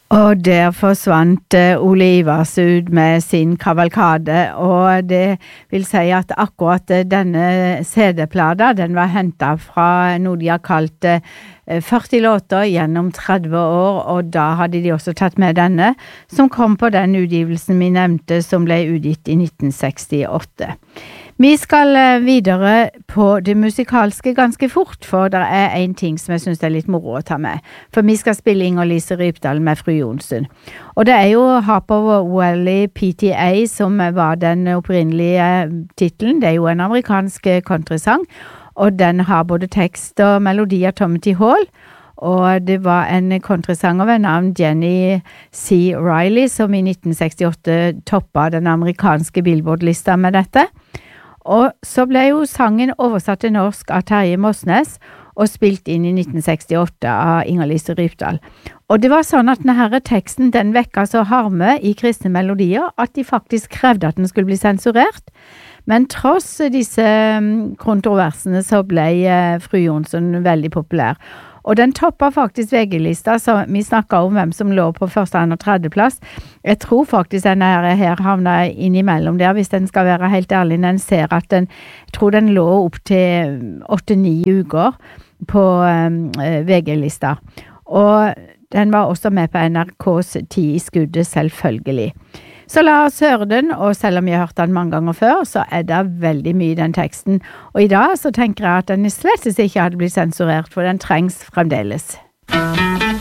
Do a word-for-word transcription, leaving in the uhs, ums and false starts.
Og der forsvant Ole Ivarsud med sin kavalkade, og det vil si at akkurat denne C D-plata, den var hentet fra noe de har kalt førti låter gjennom tretti år, og da hadde de også tatt med denne, som kom på den utgivelsen vi nevnte, som ble utgitt i nitten sekstiåtte. Vi skal videre på det musikalske ganske fort, for det er en ting som jeg synes er litt moro å ta med. For vi skal spille Inger-Lise Rypdal med Fru Jonsson. Og det er jo Harper Valley P T A som var den opprinnelige titlen. Det er jo en amerikansk countrysang, og den har både tekst og melodi av Tommy T. Hall. Og det var en countrysanger ved navn Jenny C. Riley som i nitten sekstiåtte toppet den amerikanske Billboard-lista med dette. Og så ble jo sangen oversatt til norsk av Terje Mossnes og spilt inn i nitten sekstiåtte av Inger-Lise Rypdal. Og det var sånn at denne teksten, den vekket så harme i kristne melodier at de faktisk krevde at den skulle bli sensurert. Men tross disse kontroversene så ble Fru Jonsson veldig populær. Og den toppet faktisk V G-lista, så vi snakket om hvem som lå på første, andre og tredje plass. Jeg tror faktisk denne her, her havnet innimellom der, hvis den skal være helt ærlig, når den ser at den, jeg tror den lå opp til åtte-ni uker på um, V G-lista. Og den var også med på N R K's Ti i skuddet, selvfølgelig. Så la oss høre den, og selv om jeg har hørt den mange ganger før, så er det veldig mye i den teksten. Og i dag så tenker jeg at den slett ikke hadde blitt sensurert, for den trengs fremdeles.